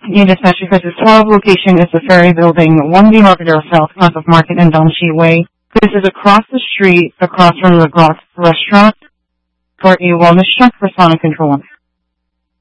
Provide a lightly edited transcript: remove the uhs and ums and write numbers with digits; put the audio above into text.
In dispatch because its 12 location is the Ferry Building, 1B Marketdale South, north of Market and Domshi Way. This is across the street, across from the Grot Restaurant, for a wellness check for Sonic Control 1.